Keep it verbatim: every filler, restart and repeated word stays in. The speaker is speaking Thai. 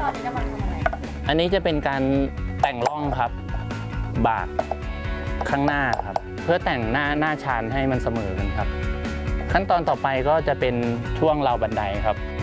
อนนี้กำลังทำอะไรอันนี้จะเป็นการแต่งร่องครับบากข้างหน้าครับเพื่อแต่งหน้าหน้าชานให้มันเสมอกันครับขั้นตอนต่อไปก็จะเป็นช่วงราวบันไดครับ